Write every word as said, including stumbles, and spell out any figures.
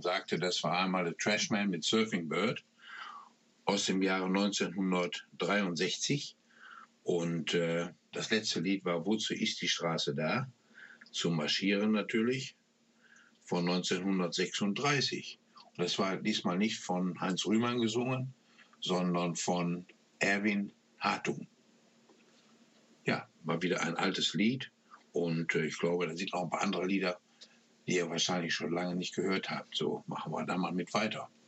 sagte, das war einmal The Trashman mit Surfing Bird aus dem Jahre neunzehnhundertdreiundsechzig. Und äh, das letzte Lied war Wozu ist die Straße da? Zum Marschieren natürlich, von neunzehnhundertsechsunddreißig. Und das war diesmal nicht von Heinz Rühmann gesungen, sondern von Erwin Hartung. Ja, mal wieder ein altes Lied. Und äh, ich glaube, da sind noch ein paar andere Lieder, die ihr wahrscheinlich schon lange nicht gehört habt. So machen wir da mal mit weiter.